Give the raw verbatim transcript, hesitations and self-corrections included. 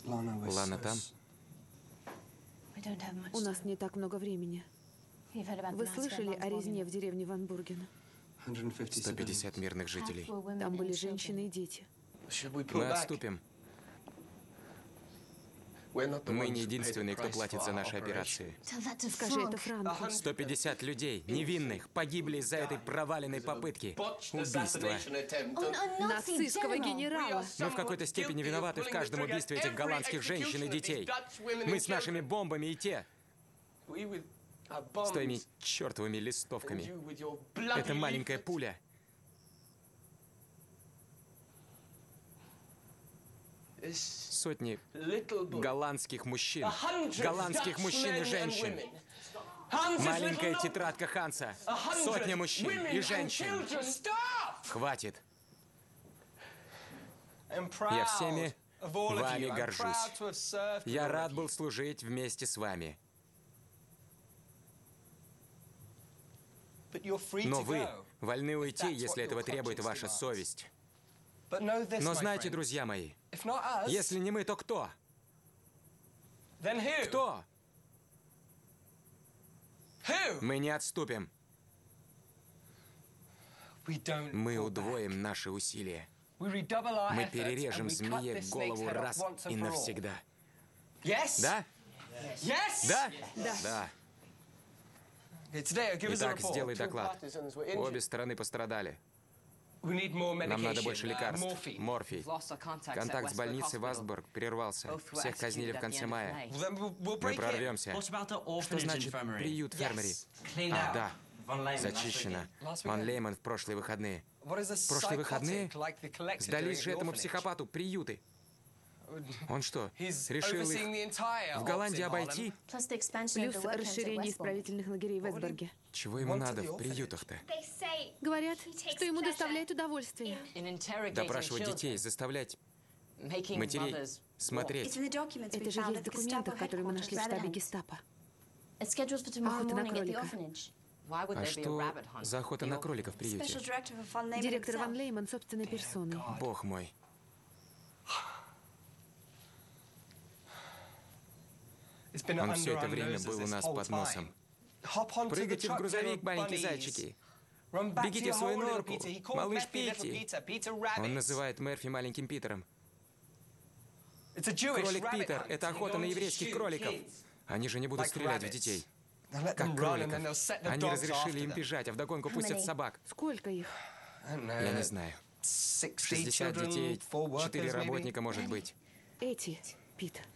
Лана там? У нас не так много времени. Вы слышали о резне в деревне Ван Бурген? сто пятьдесят мирных жителей. Там были женщины и дети. Мы отступим. Мы не единственные, кто платит за наши операции. Скажи это Франку. сто пятьдесят людей, невинных, погибли из-за этой проваленной попытки. Убийства. Нацистского генерала. Мы в какой-то степени виноваты в каждом убийстве этих голландских женщин и детей. Мы с нашими бомбами и те, с твоими чертовыми листовками. Это маленькая пуля. Сотни голландских мужчин, голландских мужчин и женщин. Маленькая тетрадка Ханса. Сотня мужчин и женщин. Хватит. Я всеми вами горжусь. Я рад был служить вместе с вами. Но вы вольны уйти, если этого требует ваша совесть. Но знайте, друзья мои, если не мы, то кто? Кто? Мы не отступим. Мы удвоим наши усилия. Мы перережем змее голову раз и навсегда. Да? Да? Да. Да. Итак, сделай доклад. Обе стороны пострадали. Нам надо больше лекарств. Морфий. Контакт с больницей Вастбург прервался. Всех казнили в конце мая. Мы прорвемся. Что значит приют Фермери? А, да. Зачищено. Ван Лейман в прошлые выходные. Прошлые выходные? Сдались же этому психопату приюты. Он что, решил их в Голландии обойти? Плюс расширение исправительных лагерей в Вестбурге. Чего ему надо в приютах-то? Говорят, что ему доставляет удовольствие. Допрашивать детей, заставлять матерей смотреть. Это же есть в документах, которые мы нашли в штабе гестапо. Охота на кролика. А что за охота на кроликов в приюте? Директор Ван Лейман собственной персоной. Бог мой. Он все это время был у нас под носом. Прыгайте в грузовик, маленькие зайчики. Бегите в свою норку, малыш Питти. Он называет Мерфи маленьким Питером. Кролик Питер — это охота на еврейских кроликов. Они же не будут стрелять в детей. Как кроликов. Они разрешили им бежать, а вдогонку пустят собак. Сколько их? Я не знаю. шестьдесят детей, четыре работника, может быть. Эти, Пит.